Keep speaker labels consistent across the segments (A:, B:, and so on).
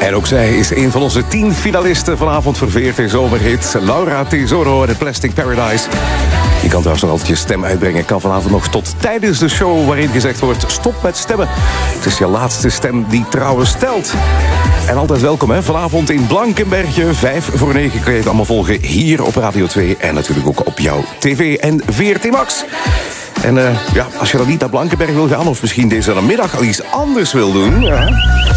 A: En ook zij is een van onze 10 finalisten vanavond voor VRT Zomerhit. Laura Tesoro en de Plastic Paradise. Je kan trouwens nog altijd je stem uitbrengen. Kan vanavond nog tot tijdens de show waarin gezegd wordt: stop met stemmen. Het is je laatste stem die trouwens telt. En altijd welkom, hè? Vanavond in Blankenberge. 9:05 kun je het allemaal volgen hier op Radio 2. En natuurlijk ook op jouw tv en VRT Max. En als je dan niet naar Blankenberge wil gaan, of misschien deze middag al iets anders wil doen. Ja.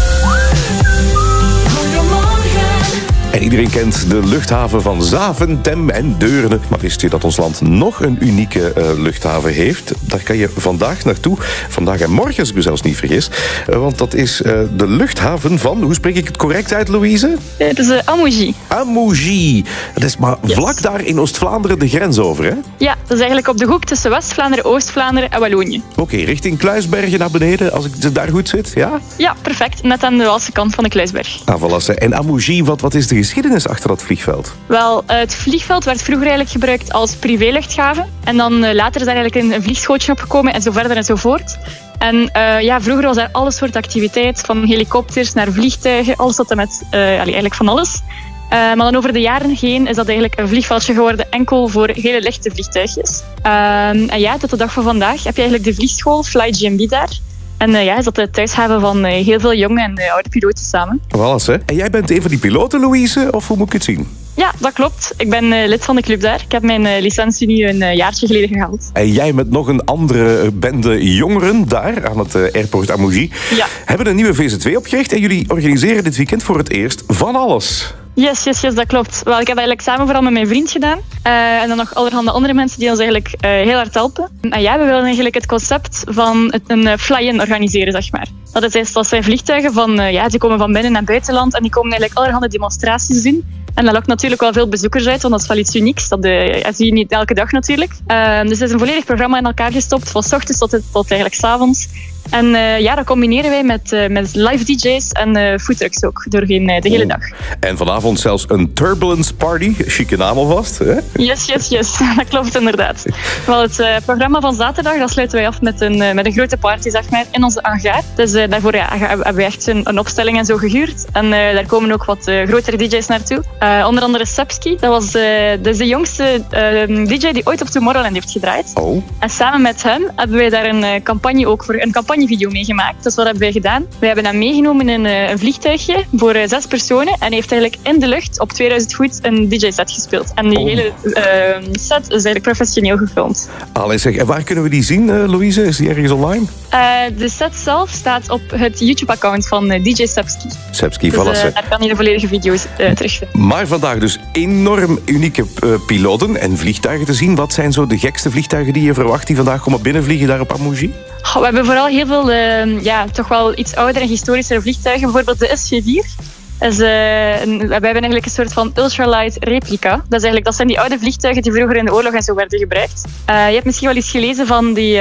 A: En iedereen kent de luchthaven van Zaventem en Deurne. Maar wist je dat ons land nog een unieke luchthaven heeft? Daar kan je vandaag naartoe. Vandaag en morgen, als ik me zelfs niet vergis. Want dat is de luchthaven van... Hoe spreek ik het correct uit, Louise?
B: Het is Amougy.
A: Amougy. Dat is maar vlak daar in Oost-Vlaanderen de grens over, hè?
B: Ja, dat is eigenlijk op de hoek tussen West-Vlaanderen, Oost-Vlaanderen en Wallonië.
A: Oké, richting Kluisbergen naar beneden, als ik daar goed zit, ja?
B: Ja, perfect. Net aan de Waalse kant van de Kluisberg.
A: En Amougy, wat is de geschiedenis achter dat vliegveld?
B: Wel, het vliegveld werd vroeger eigenlijk gebruikt als privéluchthaven. En dan later is daar eigenlijk een vliegschootje opgekomen en zo verder en zo voort. En vroeger was daar alle soorten activiteit, van helikopters naar vliegtuigen, alles tot en met eigenlijk van alles. Maar dan over de jaren heen is dat eigenlijk een vliegveldje geworden enkel voor hele lichte vliegtuigjes. Tot de dag van vandaag heb je eigenlijk de vliegschool FlyGMB daar. En is dat de thuishaven van heel veel jonge en oude piloten samen.
A: Alles, hè? En jij bent een van die piloten, Louise, of hoe moet ik het zien?
B: Ja, dat klopt. Ik ben lid van de club daar. Ik heb mijn licentie nu een jaartje geleden gehaald.
A: En jij met nog een andere bende jongeren daar aan het airport Amougy hebben een nieuwe VZ2 opgericht. En jullie organiseren dit weekend voor het eerst van alles.
B: Yes, dat klopt. Wel, ik heb eigenlijk samen vooral met mijn vriend gedaan. En dan nog allerhande andere mensen die ons eigenlijk heel hard helpen. En we willen eigenlijk het concept van een fly-in organiseren, zeg maar. Dat zijn vliegtuigen van, die komen van binnen- en buitenland. En die komen eigenlijk allerhande demonstraties doen. En dat lokt natuurlijk wel veel bezoekers uit, want dat is wel iets unieks. Dat zie je niet elke dag natuurlijk. Dus het is een volledig programma in elkaar gestopt, van 's ochtends tot eigenlijk 's avonds. En dat combineren wij met live DJ's en foodtrucks ook, doorheen de hele dag. En
A: vanavond zelfs een Turbulence Party, chique naam alvast, hè?
B: Yes, dat klopt inderdaad. Wel, het programma van zaterdag, dat sluiten wij af met een grote party, zeg maar, in onze hangar. Dus daarvoor hebben we echt een opstelling en zo gehuurd. En daar komen ook wat grotere DJ's naartoe. Onder andere Sepski, dat is de jongste DJ die ooit op Tomorrowland heeft gedraaid.
A: Oh.
B: En samen met hem hebben wij daar een campagnevideo meegemaakt. Dus wat hebben wij gedaan? We hebben hem meegenomen in een vliegtuigje voor 6 personen. En hij heeft eigenlijk in de lucht op 2000 voet een DJ-set gespeeld. En die hele set is eigenlijk professioneel gefilmd.
A: Allee zeg, en waar kunnen we die zien, Louise? Is die ergens online?
B: De set zelf staat op het YouTube-account van DJ Sepski.
A: Sepski,
B: dus, daar kan je de volledige video's terugvinden.
A: Maar vandaag dus enorm unieke piloten en vliegtuigen te zien. Wat zijn zo de gekste vliegtuigen die je verwacht die vandaag komen binnenvliegen daar op Amougy?
B: We hebben vooral heel veel, toch wel iets oudere en historischere vliegtuigen. Bijvoorbeeld de SG-4. Wij hebben eigenlijk een soort van ultralight replica. Dat zijn die oude vliegtuigen die vroeger in de oorlog en zo werden gebruikt. Je hebt misschien wel iets gelezen van die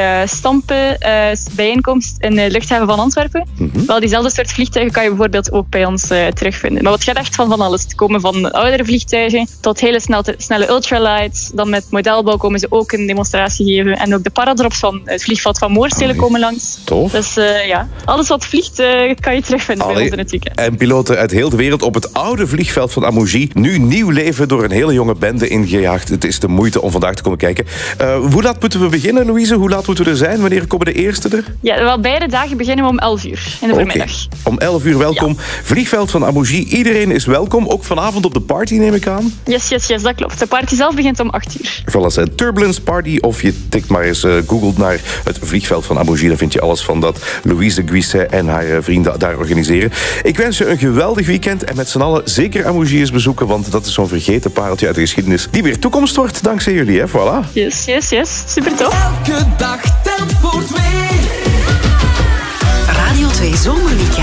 B: stampenbijeenkomst in de luchthaven van Antwerpen. Mm-hmm. Wel, diezelfde soort vliegtuigen kan je bijvoorbeeld ook bij ons terugvinden. Maar wat gaat echt van alles? Het komen van oudere vliegtuigen tot hele snelle ultralights. Dan met modelbouw komen ze ook een demonstratie geven. En ook de paradrops van het vliegveld van Moorstelen komen langs.
A: Tof.
B: Dus alles wat vliegt kan je terugvinden bij ons in het weekend.
A: En piloten uit heel de wereld op het oude vliegveld van Amougy. Nu nieuw leven door een hele jonge bende ingejaagd. Het is de moeite om vandaag te komen kijken. Hoe laat moeten we beginnen, Louise? Hoe laat moeten we er zijn? Wanneer komen de eerste er?
B: Ja, wel, beide dagen beginnen we om 11 uur in de voormiddag.
A: Om 11 uur welkom. Ja. Vliegveld van Amougy. Iedereen is welkom. Ook vanavond op de party, neem ik aan.
B: Yes, dat klopt. De party zelf begint om 8 uur.
A: Voilà, Turbulence Party. Of je tikt maar eens, googelt naar het vliegveld van Amougy. Dan vind je alles van dat Louise Guisset en haar vrienden daar organiseren. Ik wens je een geweldig weekend. En met z'n allen zeker Amougy eens bezoeken, want dat is zo'n vergeten pareltje uit de geschiedenis die weer toekomst wordt dankzij jullie, hè? Voilà.
B: Yes. Super tof.
C: Elke dag telt voor 2.
D: Radio 2 Zomerweekend.